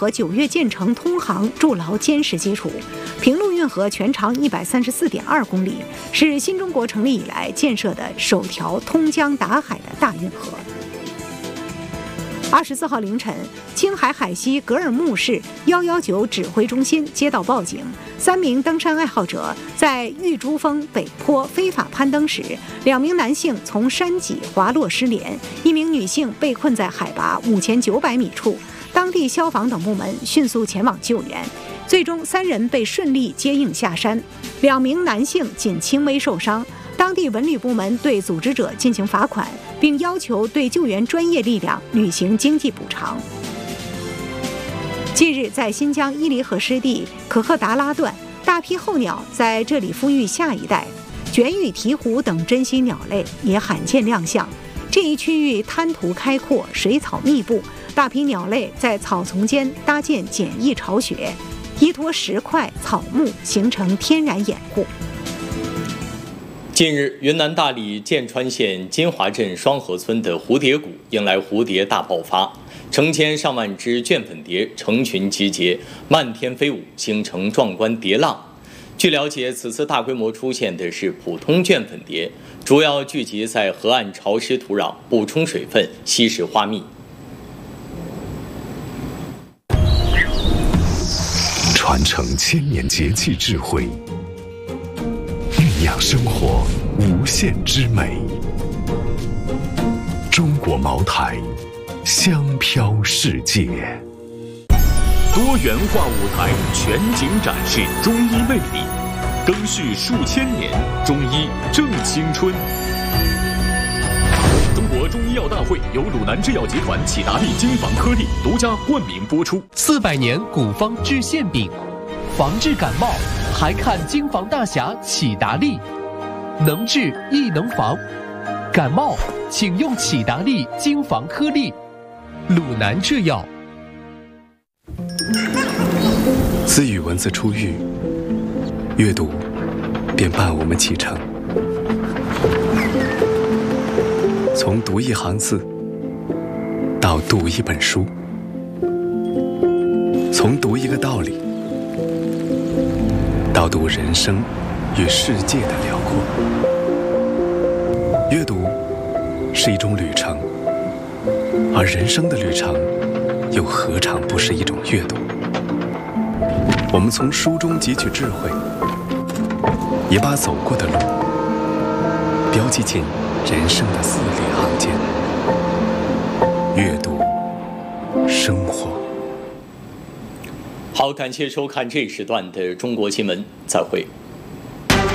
河9月建成通航筑牢坚实基础。平陆运河全长134.2公里，是新中国成立以来建设的首条通江达海的大运河。24号凌晨，青海海西格尔木市119指挥中心接到报警，3名登山爱好者在玉珠峰北坡非法攀登时，2名男性从山脊滑落失联，1名女性被困在海拔5900米处。当地消防等部门迅速前往救援，最终3人被顺利接应下山，2名男性仅轻微受伤。当地文旅部门对组织者进行罚款，并要求对救援专业力量履行经济补偿。近日，在新疆伊犁河湿地可克达拉段，大批候鸟在这里孵育下一代，卷羽鹈鹕等珍稀鸟类也罕见亮相。这一区域滩涂开阔，水草密布，大批鸟类在草丛间搭建简易巢穴，依托石块、草木形成天然掩护。 近日，云南大理剑川县金华镇双河村的蝴蝶谷迎来蝴蝶大爆发，成千上万只卷粉蝶成群集结，漫天飞舞，形成壮观蝶浪。据了解，此次大规模出现的是普通卷粉蝶，主要聚集在河岸潮湿土壤，补充水分，吸食花蜜。 传承千年节气智慧，酿生活无限之美。中国茅台，香飘世界。 多元化舞台全景展示中医魅力，更续数千年，中医正青春。中国中医药大会由鲁南制药集团启达利金防颗粒独家冠名播出。 400年古方治馅饼，防治感冒还看金防大侠启达利，能治亦能防。感冒请用启达利金防颗粒。鲁南制药。 自与文字初遇，阅读便伴我们启程。从读一行字到读一本书，从读一个道理到读人生与世界的辽阔。阅读是一种旅程，而人生的旅程又何尝不是一种阅读？我们从书中汲取智慧，也把走过的路标记进人生的字里行间。阅读生活。 好，感谢收看这一时段的中国新闻，再会。